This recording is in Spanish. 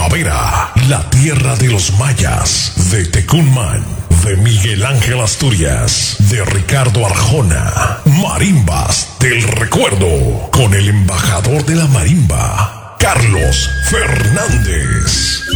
Primavera, la tierra de los mayas, de Tecunman, de Miguel Ángel Asturias, de Ricardo Arjona. Marimbas del recuerdo, con el embajador de la marimba, Carlos Fernández.